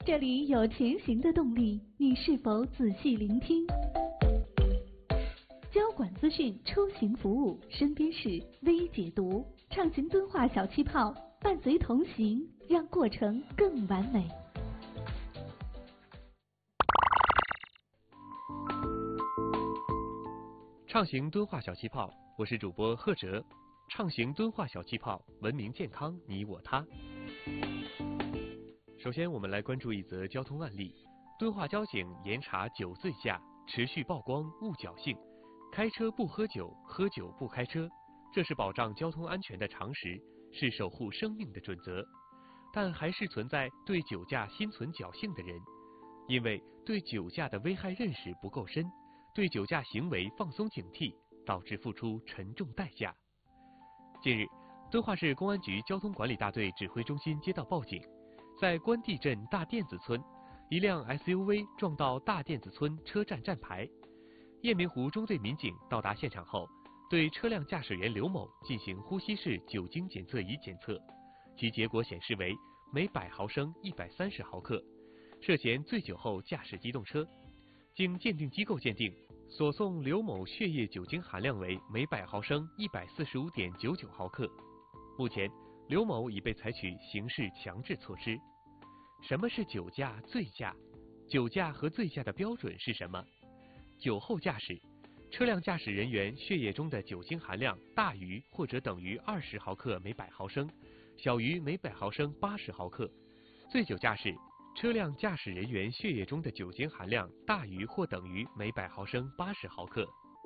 这里有前行的动力，你是否仔细聆听？交管资讯出行服务，身边事微解读，畅行敦化小气泡，伴随同行，让过程更完美。 畅行敦化小气泡，我是主播贺哲。畅行敦化小气泡，文明健康你我他。首先，我们来关注一则交通案例：敦化交警严查酒醉驾，持续曝光误侥幸。开车不喝酒，喝酒不开车，这是保障交通安全的常识，是守护生命的准则。但还是存在对酒驾心存侥幸的人，因为对酒驾的危害认识不够深，对酒驾行为放松警惕，导致付出沉重代价。近日，敦化市公安局交通管理大队指挥中心接到报警，在关帝镇大甸子村，一辆 SUV 撞到大甸子村车站站牌。雁鸣湖中队民警到达现场后，对车辆驾驶员刘某进行呼吸式酒精检测仪检测，其结果显示为每100毫升130毫克，涉嫌醉酒后驾驶机动车。经鉴定机构鉴定，所送刘某血液酒精含量为每100毫升145.99毫克。目前，刘某已被采取刑事强制措施。什么是酒驾、醉驾？酒驾和醉驾的标准是什么？酒后驾驶，车辆驾驶人员血液中的酒精含量大于或者等于20毫克每100毫升，小于每100毫升80毫克。醉酒驾驶，车辆驾驶人员血液中的酒精含量大于或等于每100毫升80毫克。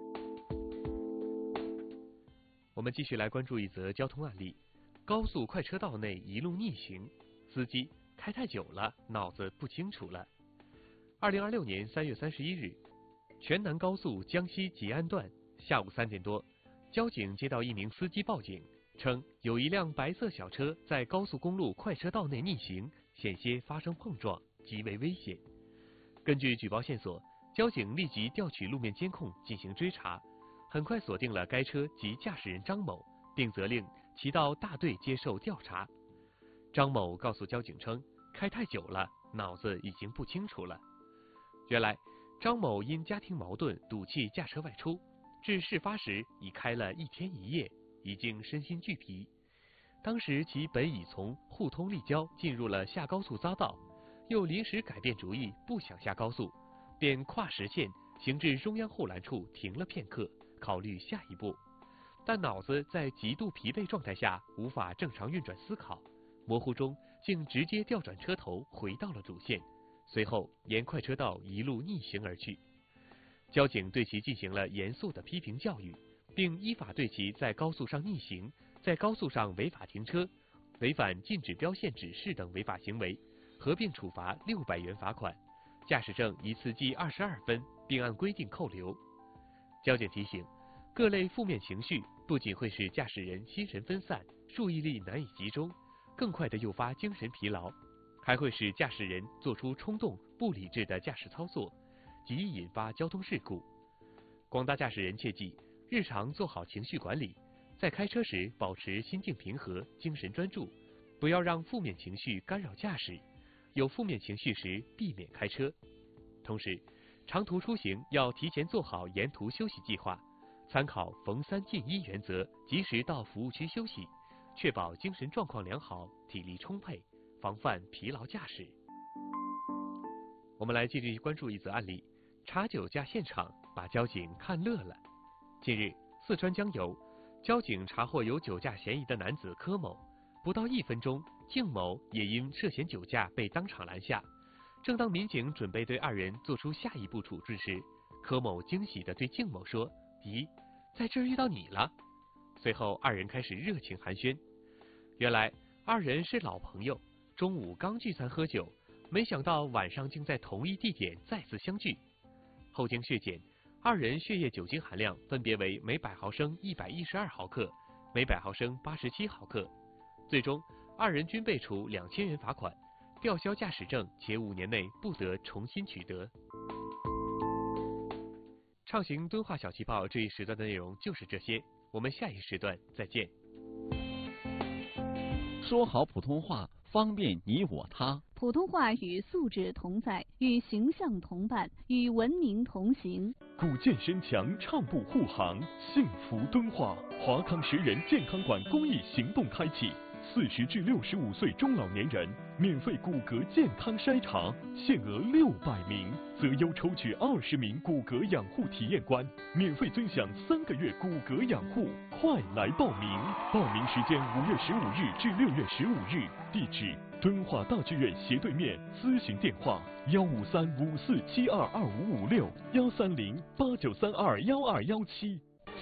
我们继续来关注一则交通案例：高速快车道内一路逆行，司机开太久了，脑子不清楚了。2026年3月31日，全南高速江西吉安段下午3点多，交警接到一名司机报警，称有一辆白色小车在高速公路快车道内逆行，险些发生碰撞，极为危险。根据举报线索，交警立即调取路面监控进行追查，很快锁定了该车及驾驶人张某，并责令其到大队接受调查。张某告诉交警称，开太久了，脑子已经不清楚了。原来张某因家庭矛盾赌气驾车外出，至事发时已开了1天1夜，已经身心俱疲。当时其本已从沪通立交进入了下高速匝道，又临时改变主意不想下高速，便跨实线行至中央护栏处停了片刻，考虑下一步。但脑子在极度疲惫状态下无法正常运转思考，模糊中竟直接调转车头回到了主线，随后沿快车道一路逆行而去。交警对其进行了严肃的批评教育，并依法对其在高速上逆行、在高速上违法停车、违反禁止标线指示等违法行为，合并处罚600元罚款，驾驶证一次记22分，并按规定扣留。交警提醒，各类负面情绪不仅会使驾驶人心神分散、注意力难以集中，更快地诱发精神疲劳，还会使驾驶人做出冲动、不理智的驾驶操作，极易引发交通事故。广大驾驶人切记，日常做好情绪管理，在开车时保持心境平和、精神专注，不要让负面情绪干扰驾驶，有负面情绪时避免开车。同时，长途出行要提前做好沿途休息计划，参考逢3进1原则，及时到服务区休息，确保精神状况良好、体力充沛，防范疲劳驾驶。我们来继续关注一则案例：查酒驾现场把交警看乐了。近日，四川江油交警查获有酒驾嫌疑的男子柯某，不到1分钟，靳某也因涉嫌酒驾被当场拦下。正当民警准备对2人做出下一步处置时，柯某惊喜地对靳某说：“咦，在这儿遇到你了。”随后2人开始热情寒暄。原来2人是老朋友，中午刚聚餐喝酒，没想到晚上竟在同一地点再次相聚。后经血检，2人血液酒精含量分别为每100毫升112毫克、每100毫升87毫克。最终2人均被处2000元罚款，吊销驾驶证，且5年内不得重新取得。畅行敦化小气泡这一时段的内容就是这些，我们下一时段再见。 说好普通话， 方便你我他。 普通话与素质同在，与形象同伴，与文明同行。 古建身强，畅步护航，幸福敦化。华康10人健康馆公益行动开启，40至65岁中老年人免费骨骼健康筛查，限额600名，择优抽取20名骨骼养护体验官，免费尊享3个月骨骼养护。快来报名！报名时间5月15日至6月15日，地址敦化大剧院斜对面，咨询电话15354722556，13089321217。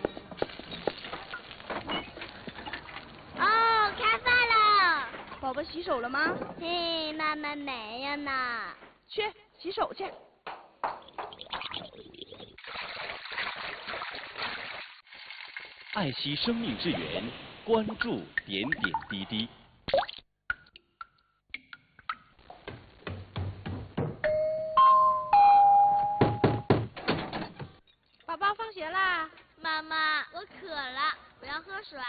开饭了， 宝宝洗手了吗？ 嘿，妈妈没有呢。 去洗手去。 爱惜生命之源，关注点点滴滴。 宝宝放学啦。 妈妈，我渴了，我要喝水。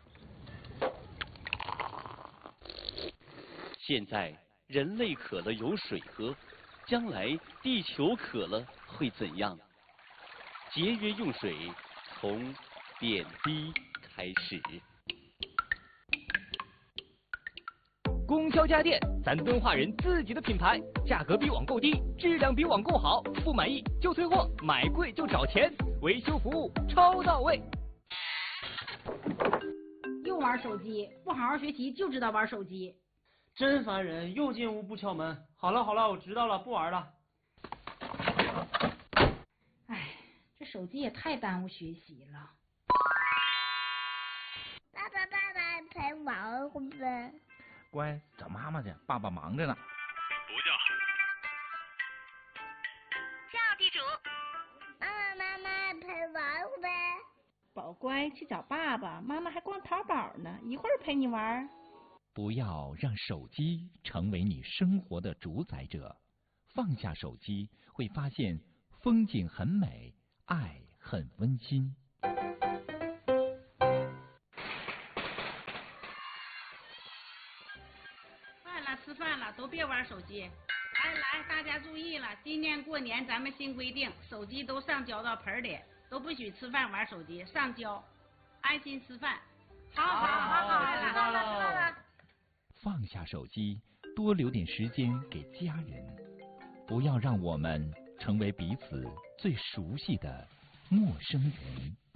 现在人类渴了有水喝，将来地球渴了会怎样？节约用水，从点滴开始。 供销家电，咱敦化人自己的品牌，价格比网购低，质量比网购好，不满意就退货，买贵就找钱，维修服务超到位。 又玩手机，不好好学习就知道玩手机， 真烦人！又进屋不敲门。好了好了，我知道了，不玩了。 哎，这手机也太耽误学习了。 爸爸陪玩会呗。 乖，找妈妈去，爸爸忙着呢。 不叫。 叫地主。妈妈陪玩会呗。 宝乖，去找爸爸，妈妈还逛淘宝呢，一会儿陪你玩。 不要让手机成为你生活的主宰者，放下手机，会发现风景很美，爱很温馨。 吃饭了，都别玩手机。来，大家注意了，今年过年咱们新规定，手机都上交到盆里，都不许吃饭玩手机，上交，安心吃饭。好， 知道了。 放下手机，多留点时间给家人，不要让我们成为彼此最熟悉的陌生人。